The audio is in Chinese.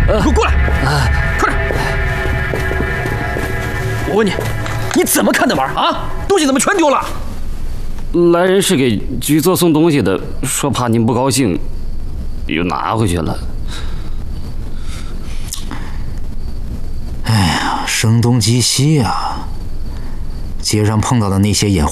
给我过来！快点！我问你，你怎么看的玩啊？东西怎么全丢了？ 来人是给局座送东西的，说怕您不高兴，又拿回去了。 哎呀，声东击西呀！街上碰到的那些眼